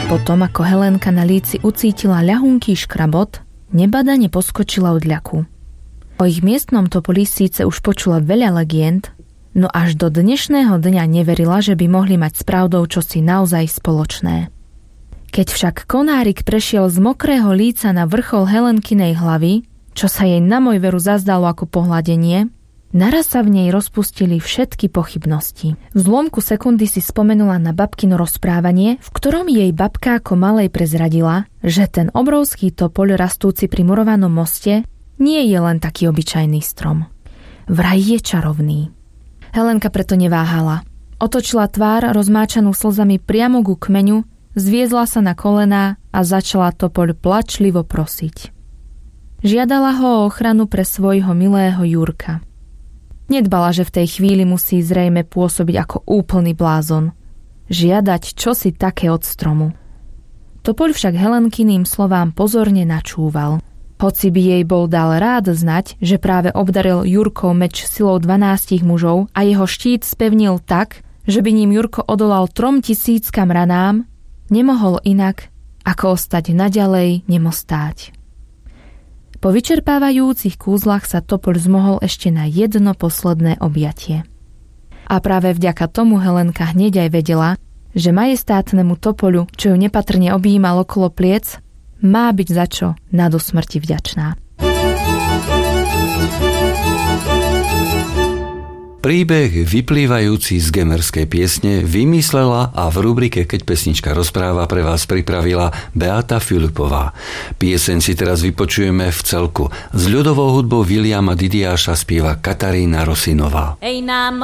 Potom, ako Helenka na líci ucítila ľahunký škrabot, nebadane poskočila od ľaku. O ich miestnom topoli síce už počula veľa legend, no až do dnešného dňa neverila, že by mohli mať s pravdou čosi naozaj spoločné. Keď však konárik prešiel z mokrého líca na vrchol Helenkinej hlavy, čo sa jej na môj veru zazdalo ako pohľadenie, naraz sa v nej rozpustili všetky pochybnosti. V zlomku sekundy si spomenula na babkino rozprávanie, v ktorom jej babka ako malej prezradila, že ten obrovský topoľ rastúci pri murovanom moste nie je len taký obyčajný strom. Vraj je čarovný. Helenka preto neváhala. Otočila tvár rozmáčanú slzami priamo ku kmeňu, zviezla sa na kolená a začala topoľ plačlivo prosiť. Žiadala ho o ochranu pre svojho milého Jurka. Nedbala, že v tej chvíli musí zrejme pôsobiť ako úplný blázon. Žiadať čosi také od stromu. Topoľ však Helenkyným slovám pozorne načúval. Hoci by jej bol dal rád znať, že práve obdaril Jurkov meč silou 12 mužov a jeho štít spevnil tak, že by ním Jurko odolal 3000 ranám, nemohol inak, ako ostať naďalej nemostáť. Po vyčerpávajúcich kúzlach sa topoľ zmohol ešte na jedno posledné objatie. A práve vďaka tomu Helenka hneď aj vedela, že majestátnemu topoľu, čo ju nepatrne objímal okolo pliec, má byť za čo na do smrti vďačná. Príbeh vyplývajúci z gemerskej piesne vymyslela a v rubrike Keď pesnička rozpráva pre vás pripravila Beata Filipová. Pieseň si teraz vypočujeme v celku. S ľudovou hudbou Williama Didiáša spieva Katarína Rosinová. Ej nám